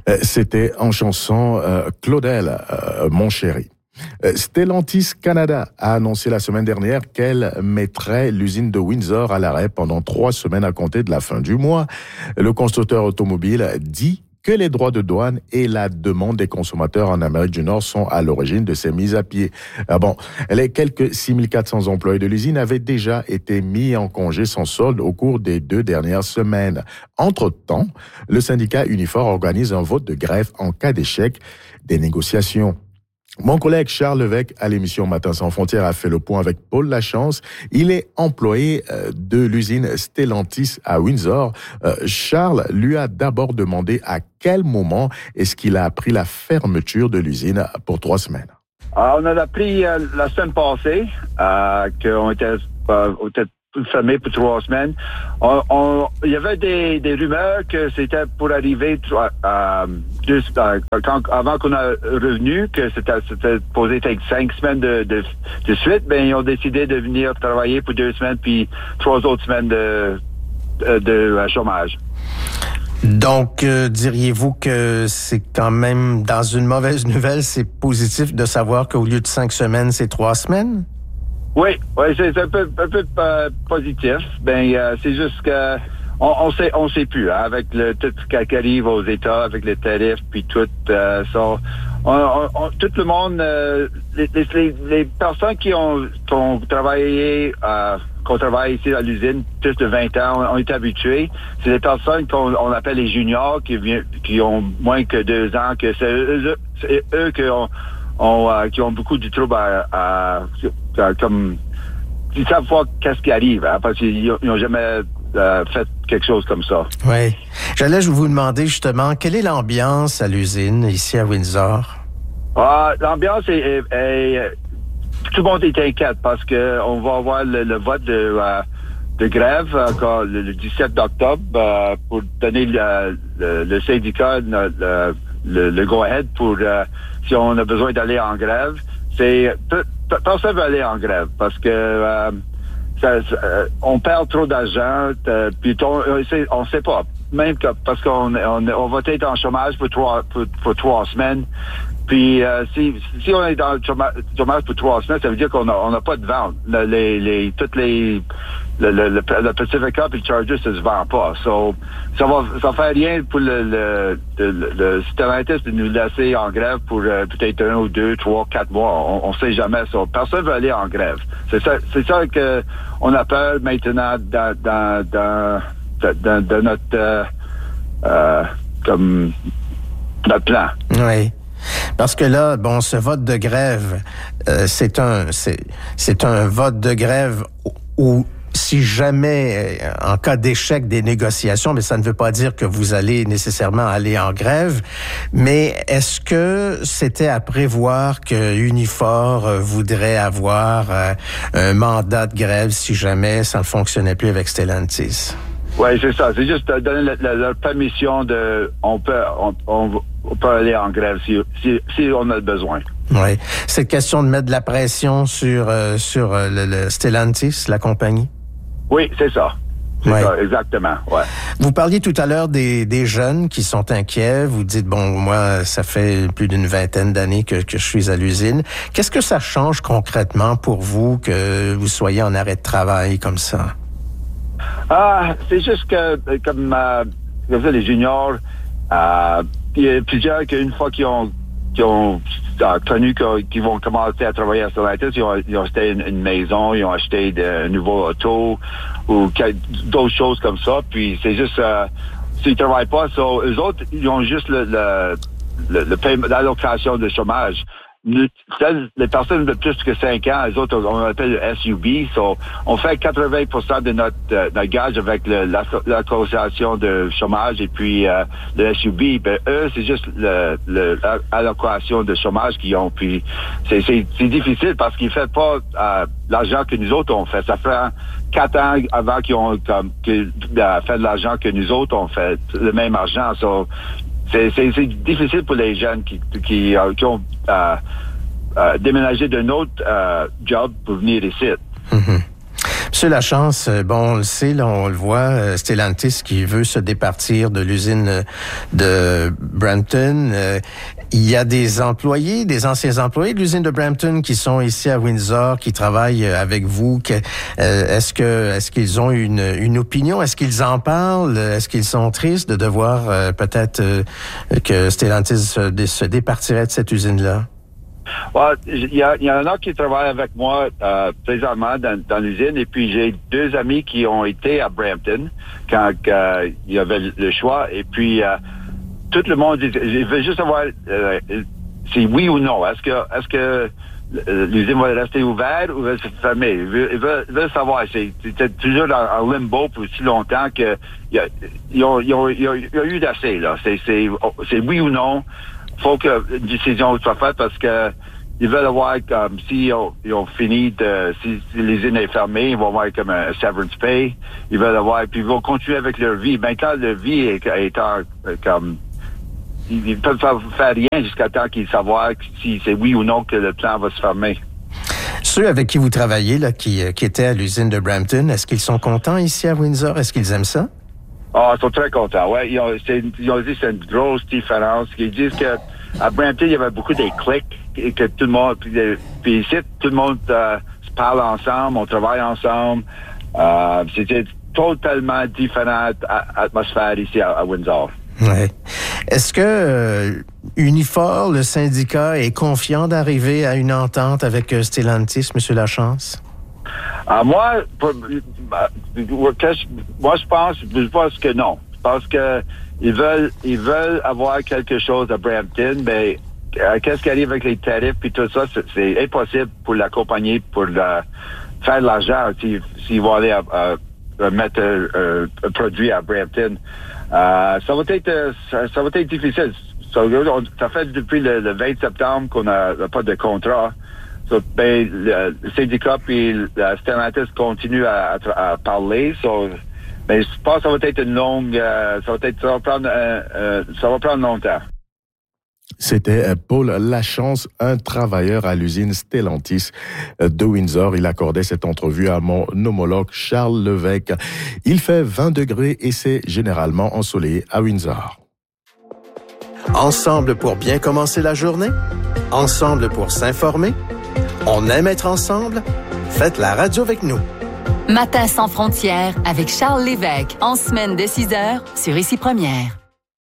C'était en chanson Claudel, mon chéri. Stellantis Canada a annoncé la semaine dernière qu'elle mettrait l'usine de Windsor à l'arrêt pendant 3 semaines à compter de la fin du mois. Le constructeur automobile dit que les droits de douane et la demande des consommateurs en Amérique du Nord sont à l'origine de ces mises à pied. Les quelques 6400 employés de l'usine avaient déjà été mis en congé sans solde au cours des 2 dernières semaines. Entre-temps, le syndicat Unifor organise un vote de grève en cas d'échec des négociations. Mon collègue Charles Levesque à l'émission Matin sans frontières a fait le point avec Paul Lachance. Il est employé de l'usine Stellantis à Windsor. Charles lui a d'abord demandé à quel moment est-ce qu'il a appris la fermeture de l'usine pour 3 semaines. On a appris la semaine passée qu'on était fermé pour 3 semaines. Il y avait des rumeurs que c'était pour arriver avant qu'on a revenu, que c'était posé être 5 semaines de suite. Ben ils ont décidé de venir travailler pour 2 semaines puis 3 autres semaines de chômage. Donc, diriez-vous que c'est quand même, dans une mauvaise nouvelle, c'est positif de savoir qu'au lieu de 5 semaines, c'est 3 semaines? Oui, c'est un peu positif. C'est juste que on sait plus avec tout ce qui arrive aux États avec les tarifs puis tout ça. Tout le monde, les personnes qui ont travaillé qu'on travaille ici à l'usine plus de 20 ans, on est habitués. C'est les personnes qu'on appelle les juniors qui ont moins que 2 ans, que c'est eux qui ont beaucoup de troubles comme ils savent pas qu'est-ce qui arrive, parce qu'ils n'ont jamais fait quelque chose comme ça. Oui. J'allais vous demander justement, quelle est l'ambiance à l'usine ici à Windsor? L'ambiance est tout le monde est inquiète parce que on va avoir le vote de grève encore le 17 octobre pour donner le syndicat le go-ahead pour si on a besoin d'aller en grève. Personne veut aller en grève parce que on perd trop d'argent, puis on sait pas. Même parce qu'on va être en chômage pour 3 semaines. Puis si on est dans le chômage pour 3 semaines, ça veut dire qu'on n'a pas de vente. Le Pacifica et le Charger, ça se vend pas. So, ça fait rien pour le Stellantis de nous laisser en grève pour peut-être 1 ou 2, 3, 4 mois. On sait jamais ça. Personne veut aller en grève. C'est ça que on a peur maintenant dans notre comme notre plan. Oui. Parce que là, ce vote de grève, c'est un vote de grève où si jamais, en cas d'échec des négociations, mais ça ne veut pas dire que vous allez nécessairement aller en grève, mais est-ce que c'était à prévoir que Unifor voudrait avoir un mandat de grève si jamais ça ne fonctionnait plus avec Stellantis? Oui, c'est ça. C'est juste donner la permission on peut aller en grève si on a besoin. Oui. C'est question de mettre de la pression sur le Stellantis, la compagnie? Oui, c'est ça. C'est ça, exactement. Ouais. Vous parliez tout à l'heure des jeunes qui sont inquiets. Vous dites, moi, ça fait plus d'une 20aine d'années que je suis à l'usine. Qu'est-ce que ça change concrètement pour vous que vous soyez en arrêt de travail comme ça? C'est juste que, comme les juniors, il y a plusieurs qu'une fois qu'ils ont connu qu'ils vont commencer à travailler à Stellantis, ils ont acheté une maison, ils ont acheté un nouveau auto ou d'autres choses comme ça. Puis c'est juste s'ils travaillent pas, eux autres, ils ont juste le paiement, l'allocation de chômage. Les personnes de plus que 5 ans, les autres, on appelle le SUB. On fait 80% de notre gage avec l'association de chômage et puis le SUB. Ben, eux, c'est juste l'allocation de chômage qu'ils ont. Puis c'est difficile parce qu'ils ne font pas l'argent que nous autres on fait. Ça fait 4 ans avant qu'ils ont fait de l'argent que nous autres on fait le même argent. C'est difficile pour les jeunes qui ont déménagé d'un autre job pour venir ici. Mm-hmm. Monsieur Lachance, bon, on le sait, là, on le voit, Stellantis qui veut se départir de l'usine de Brampton. Il y a des employés, des anciens employés de l'usine de Brampton qui sont ici à Windsor, qui travaillent avec vous. Est-ce qu'ils ont une opinion? Est-ce qu'ils en parlent? Est-ce qu'ils sont tristes de devoir peut-être que Stellantis se départirait de cette usine-là? Ouais, il y en a qui travaillent avec moi présentement dans l'usine, et puis j'ai 2 amis qui ont été à Brampton quand il y avait le choix, et puis tout le monde dit, je veux juste savoir si oui ou non. Est-ce que l'usine va rester ouverte ou va se fermer? Ils veulent savoir. C'était toujours en limbo pour si longtemps que il y a eu d'assez, là. C'est oui ou non. Faut que une décision soit faite, parce que ils veulent avoir comme si ils ont fini si l'usine est fermée, ils vont avoir comme un severance pay. Ils veulent avoir, puis ils vont continuer avec leur vie. Ben, quand leur vie est comme, ils peuvent faire rien jusqu'à temps qu'ils savent si c'est oui ou non que le plan va se fermer. Ceux avec qui vous travaillez, là, qui étaient à l'usine de Brampton, est-ce qu'ils sont contents ici à Windsor? Est-ce qu'ils aiment ça? Ah, ils sont très contents, ouais. Ils ont dit que c'est une grosse différence. Ils disent que à Brampton, il y avait beaucoup des clics, et que tout le monde, puis ici, tout le monde se parle ensemble, on travaille ensemble. C'était totalement différente atmosphère ici à Windsor. Ouais. Est-ce que Unifor, le syndicat, est confiant d'arriver à une entente avec Stellantis, M. Lachance? Moi, je pense que non. Je pense que ils veulent avoir quelque chose à Brampton, mais qu'est-ce qui arrive avec les tarifs et tout ça, c'est impossible pour la compagnie pour faire de l'argent s'ils vont aller mettre un produit à Brampton. Ça va être difficile. Ça fait depuis le 20 septembre qu'on n'a pas de contrat. Le syndicat et la Stellantis continuent à parler. Mais je pense que ça va être une longue... ça va prendre longtemps. C'était Paul Lachance, un travailleur à l'usine Stellantis de Windsor. Il accordait cette entrevue à mon homologue Charles Levesque. Il fait 20 degrés et c'est généralement ensoleillé à Windsor. Ensemble pour bien commencer la journée? Ensemble pour s'informer? On aime être ensemble? Faites la radio avec nous. Matin sans frontières avec Charles Lévesque, en semaine de 6h sur Ici Première.